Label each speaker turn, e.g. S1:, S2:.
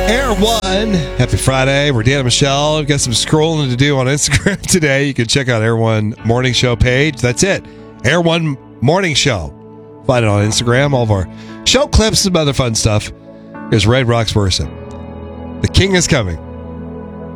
S1: Air One. Happy Friday. We're Dan and Michelle. We've got some scrolling to do on Instagram today. You can check out Air One Morning Show page. That's it. Air One Morning Show. Find it on Instagram. All of our show clips and other fun stuff. Here's Red Rocks Person. The King is coming.